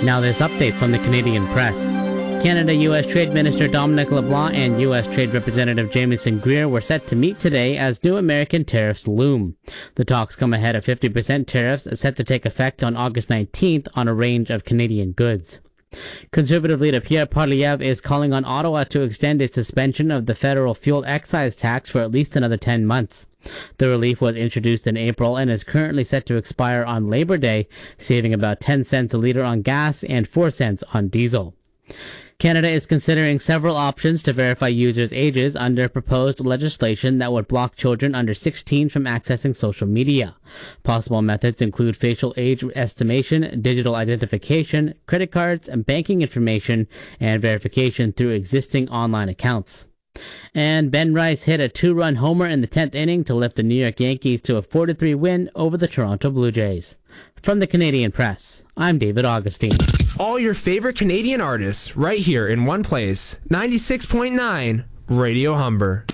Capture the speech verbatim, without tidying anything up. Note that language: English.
Now this update from the Canadian Press. Canada-U S Trade Minister Dominic LeBlanc and U S Trade Representative Jamieson Greer were set to meet today as new American tariffs loom. The talks come ahead of fifty percent tariffs set to take effect on August nineteenth on a range of Canadian goods. Conservative leader Pierre Poilievre is calling on Ottawa to extend its suspension of the federal fuel excise tax for at least another ten months. The relief was introduced in April and is currently set to expire on Labor Day, saving about ten cents a litre on gas and four cents on diesel. Canada is considering several options to verify users' ages under proposed legislation that would block children under sixteen from accessing social media. Possible methods include facial age estimation, digital identification, credit cards, and banking information, and verification through existing online accounts. And Ben Rice hit a two-run homer in the tenth inning to lift the New York Yankees to a four to three win over the Toronto Blue Jays. From the Canadian Press, I'm David Augustine. All your favorite Canadian artists right here in one place. ninety-six point nine Radio Humber.